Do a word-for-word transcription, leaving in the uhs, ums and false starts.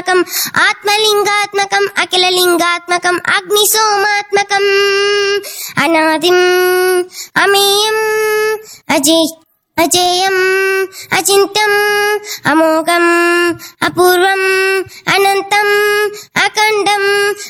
ఆత్మలింగాత్మకం అఖిలలింగాత్మకం అగ్నిసోమాత్మకం అనాదిం అమేయం అజేయ అజేయం అచింత్యం అమోఘం అపూర్వం అనంతం అఖండం